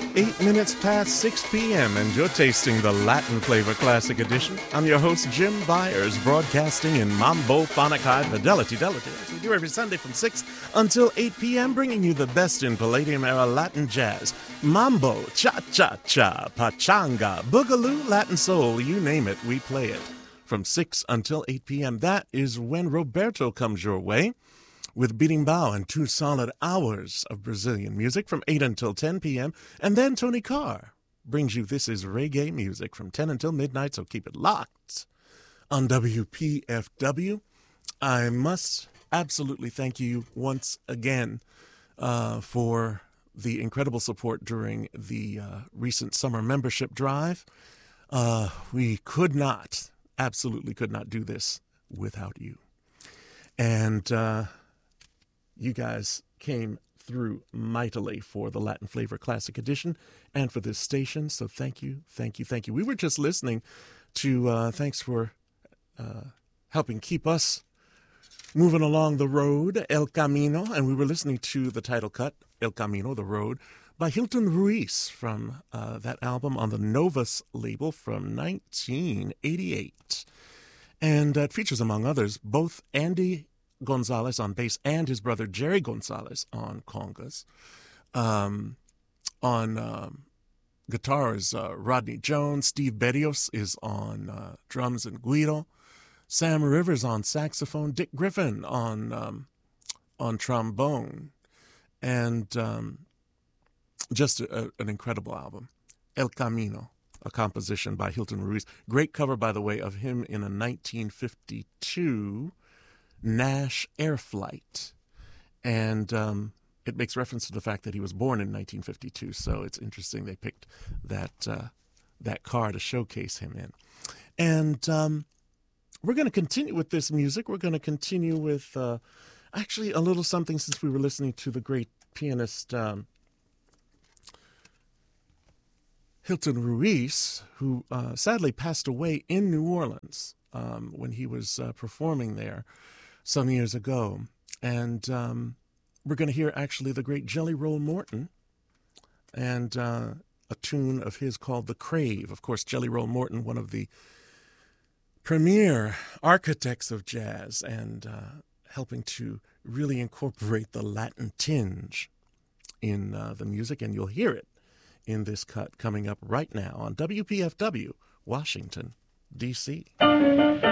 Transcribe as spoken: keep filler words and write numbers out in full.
Eight minutes past six p.m. and you're tasting the Latin Flavor Classic Edition. I'm your host, Jim Byers, broadcasting in Mambo Phonic High Fidelity, Fidelity, as we do every Sunday from six until eight p.m., bringing you the best in Palladium-era Latin jazz. Mambo, cha-cha-cha, pachanga, boogaloo, Latin soul, you name it, we play it. From six until eight p.m., that is when Roberto comes your way with Berimbau and two solid hours of Brazilian music from eight until ten p.m. And then Tony Carr brings you This Is Reggae Music from ten until midnight, so keep it locked on W P F W. I must absolutely thank you once again uh, for the incredible support during the uh, recent summer membership drive. Uh, we could not, absolutely could not do this without you. And uh, you guys came through mightily for the Latin Flavor Classic Edition and for this station. So thank you, thank you, thank you. We were just listening to, uh, thanks for uh, helping keep us moving along the road, El Camino. And we were listening to the title cut, El Camino, The Road, by Hilton Ruiz from uh, that album on the Novus label from nineteen eighty-eight. And uh, it features, among others, both Andy Gonzalez on bass and his brother Jerry Gonzalez on congas. Um, on um, guitars, uh, Rodney Jones. Steve Berrios is on uh, drums and guiro. Sam Rivers on saxophone. Dick Griffin on um, on trombone. And um, just a, an incredible album. El Camino, a composition by Hilton Ruiz. Great cover, by the way, of him in a nineteen fifty-two Nash Air Flight, and um, it makes reference to the fact that he was born in nineteen fifty-two, so it's interesting they picked that uh, that car to showcase him in. And um, we're going to continue with this music. We're going to continue with uh, actually a little something, since we were listening to the great pianist um, Hilton Ruiz, who uh, sadly passed away in New Orleans um, when he was uh, performing there some years ago. And um, we're going to hear actually the great Jelly Roll Morton and uh, a tune of his called The Crave. Of course, Jelly Roll Morton, one of the premier architects of jazz and uh, helping to really incorporate the Latin tinge in uh, the music. And you'll hear it in this cut coming up right now on W P F W, Washington, D C